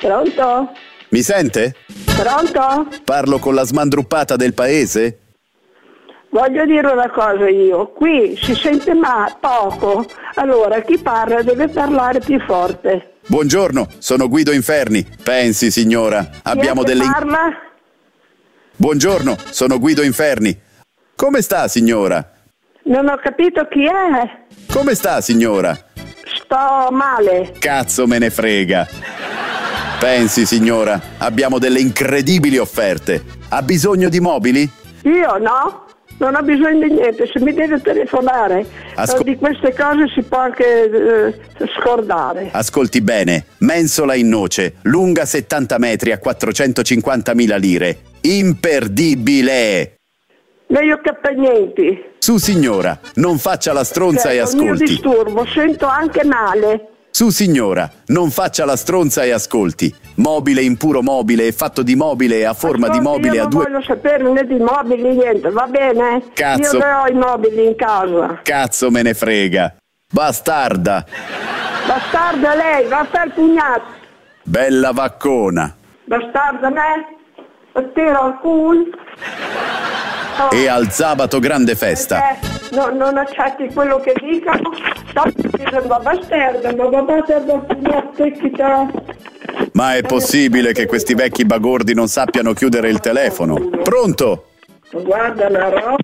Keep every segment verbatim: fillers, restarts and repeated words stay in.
Pronto? Mi sente? Pronto? Parlo con la smandruppata del paese? Voglio dire una cosa io, qui si sente ma poco, allora chi parla deve parlare più forte. Buongiorno, sono Guido Inferni. Pensi, signora, abbiamo Chi è che delle... parla? Buongiorno, sono Guido Inferni. Come sta, signora? Non ho capito chi è. Come sta, signora? Sto male. Cazzo me ne frega. Pensi, signora, abbiamo delle incredibili offerte. Ha bisogno di mobili? Io no? Non ho bisogno di niente, se mi deve telefonare Asco- di queste cose si può anche eh, scordare. Ascolti bene, mensola in noce, lunga settanta metri a quattrocentocinquantamila lire. Imperdibile! Lei ho niente. Su, signora, non faccia la stronza e È un mio ascolti. disturbo, sento anche male. Su, signora, non faccia la stronza e ascolti. Mobile in puro mobile, è fatto di mobile e a forma Ascolti, di mobile io a due... non voglio sapere né di mobili niente, va bene? Cazzo. Io ne ho i mobili in casa. Cazzo me ne frega. Bastarda. Bastarda lei, va a far pugnato. Bella vaccona. Bastarda me, lo tiro al culo. Oh, E al sabato grande festa. perché no, non accetti quello che dicono, dopo ti sembra bastarda, ma va bastarda al pugnato che te... Ma è possibile che questi vecchi bagordi non sappiano chiudere il telefono? Pronto? Guarda la roba.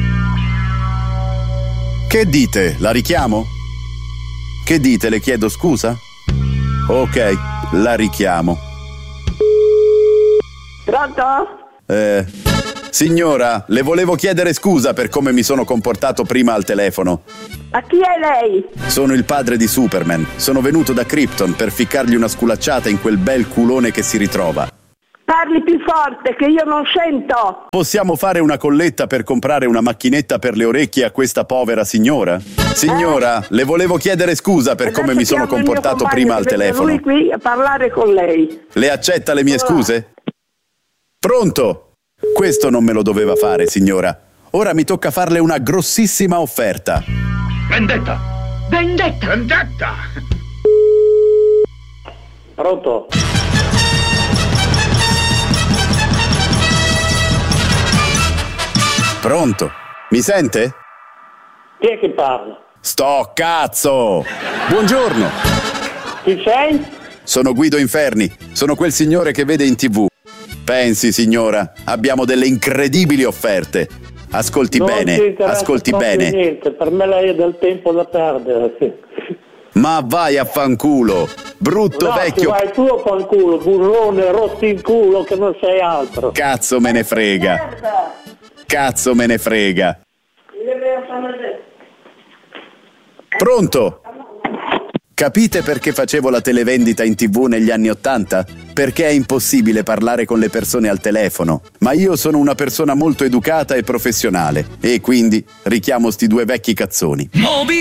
Che dite? La richiamo? Che dite? Le chiedo scusa? Ok, la richiamo. Pronto? Eh, signora, le volevo chiedere scusa per come mi sono comportato prima al telefono. Ma chi è lei? Sono il padre di Superman. Sono venuto da Krypton per ficcargli una sculacciata in quel bel culone che si ritrova. Parli più forte che io non sento. Possiamo fare una colletta per comprare una macchinetta per le orecchie a questa povera signora? Signora, le volevo chiedere scusa per come Adesso mi sono chiamo il mio comportato compagno prima al che vede telefono. lui qui a parlare con lei. Le accetta le mie scuse? Pronto? Questo non me lo doveva fare, signora. Ora mi tocca farle una grossissima offerta. Vendetta! Vendetta! Vendetta! Pronto? Pronto? Mi sente? Chi è che parla? Sto cazzo! Buongiorno! Chi sei? Sono Guido Inferni. Sono quel signore che vede in tivù. Pensi, signora, abbiamo delle incredibili offerte. Ascolti Non ci bene, interessa ascolti proprio bene. niente, per me lei è del tempo da perdere. Sì. Ma vai a fanculo, brutto No, vecchio. vai tu a fanculo, burrone, rotti in culo che non sei altro. Cazzo me ne frega. Cazzo me ne frega. Pronto? Capite perché facevo la televendita in tivù negli anni Ottanta? Perché è impossibile parlare con le persone al telefono. Ma io sono una persona molto educata e professionale e quindi richiamo sti due vecchi cazzoni.